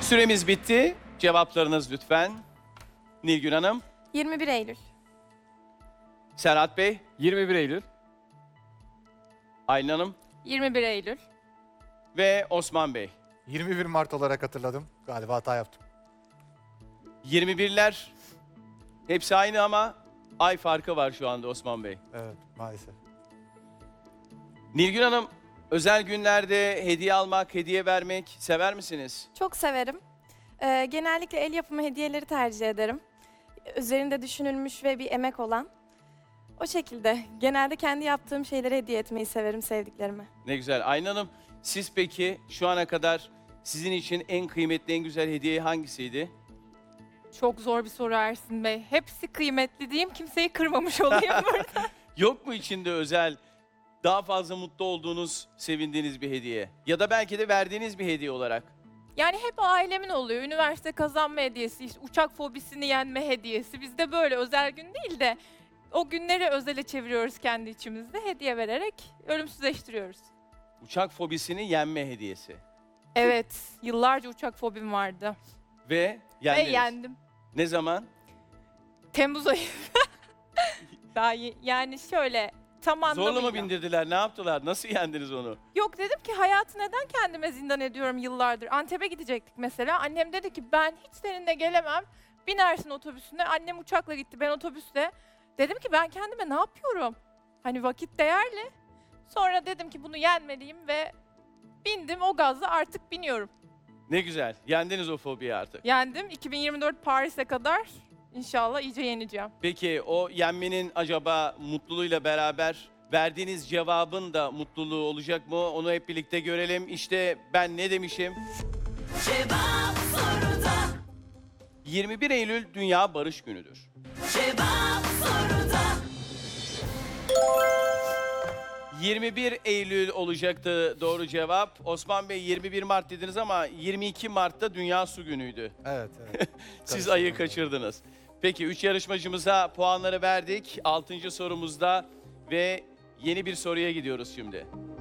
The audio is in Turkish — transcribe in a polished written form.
Süremiz bitti. Cevaplarınız lütfen. Nilgün Hanım, 21 Eylül. Serhat Bey, 21 Eylül. Aylin Hanım 21 Eylül. ve Osman Bey. 21 Mart olarak hatırladım. Galiba hata yaptım. 21'ler hepsi aynı ama ay farkı var şu anda Osman Bey. Evet, maalesef. Nilgün Hanım, özel günlerde hediye almak, hediye vermek sever misiniz? Çok severim. Genellikle el yapımı hediyeleri tercih ederim. Üzerinde düşünülmüş ve bir emek olan. O şekilde. Genelde kendi yaptığım şeyleri hediye etmeyi severim sevdiklerime. Ne güzel. Aylin Hanım, siz peki şu ana kadar sizin için en kıymetli, en güzel hediye hangisiydi? Çok zor bir soru Ersin Bey. Hepsi kıymetli diyeyim, kimseyi kırmamış olayım burada. Yok mu içinde özel, daha fazla mutlu olduğunuz, sevindiğiniz bir hediye? Ya da belki de verdiğiniz bir hediye olarak. Yani hep ailemin oluyor. Üniversite kazanma hediyesi, işte uçak fobisini yenme hediyesi. Bizde böyle özel gün değil de o günleri özele çeviriyoruz kendi içimizde. Hediye vererek ölümsüzleştiriyoruz. Uçak fobisini yenme hediyesi. Evet, yıllarca uçak fobim vardı. Ve yendiniz. Ve yendim. Ne zaman? Temmuz ayı. Yani şöyle tam anlamıyla. Zorla mı bindirdiler? Ne yaptılar? Nasıl yendiniz onu? Yok, dedim ki hayatı neden kendime zindan ediyorum yıllardır. Antep'e gidecektik mesela. Annem dedi ki ben hiç seninle gelemem. Binersin otobüsüne. Annem uçakla gitti, ben otobüste. Dedim ki ben kendime ne yapıyorum? Hani vakit değerli. Sonra dedim ki bunu yenmeliyim ve bindim, o gazla artık biniyorum. Ne güzel. Yendiniz o fobiyi artık. Yendim. 2024 Paris'e kadar inşallah iyice yeneceğim. Peki o yenmenin acaba mutluluğuyla beraber verdiğiniz cevabın da mutluluğu olacak mı? Onu hep birlikte görelim. İşte ben ne demişim? Cevap soruda, 21 Eylül Dünya Barış Günü'dür. cevap soruda. 21 Eylül olacaktı doğru cevap. Osman Bey 21 Mart dediniz ama 22 Mart'ta Dünya Su Günü'ydü. Evet, evet. Siz ayı kaçırdınız. Peki 3 yarışmacımıza puanları verdik. 6. sorumuzda ve yeni bir soruya gidiyoruz şimdi.